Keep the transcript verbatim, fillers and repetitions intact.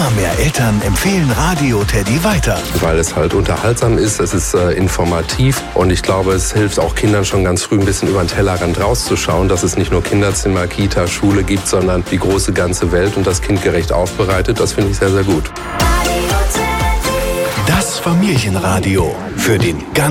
Immer mehr Eltern empfehlen Radio Teddy weiter. Weil es halt unterhaltsam ist, es ist äh, informativ und ich glaube, es hilft auch Kindern schon ganz früh ein bisschen über den Tellerrand rauszuschauen, dass es nicht nur Kinderzimmer, Kita, Schule gibt, sondern die große ganze Welt und das kindgerecht aufbereitet. Das finde ich sehr, sehr gut. Das Familienradio für den ganzen